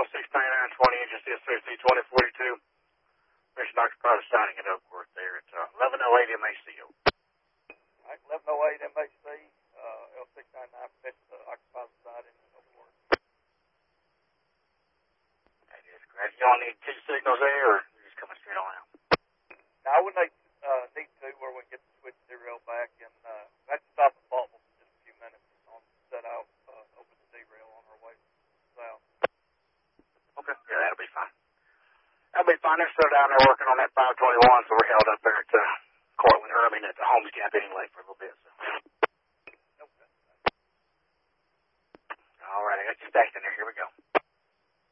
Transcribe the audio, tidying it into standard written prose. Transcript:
69920, agency SAC 2042. Mission Dr. Carter signing at Oakworth there at 1108 MACO. All right, 1108 MAC, L699 permits to occupy the site in Oakworth. That is correct. You don't need two signals there, or you're just coming straight on out? Now, we need two where we can get the switch derail back, and that's stop at Faultville for just a few minutes on set out over the derail on our way south. Okay, yeah, that'll be fine. That'll be fine. They're still down there working on that 521, so we're held up there at Cortland, or I mean at the Holmes Gap anyway for a little bit. So. Okay. All right, I got you stacked in there. Here we go.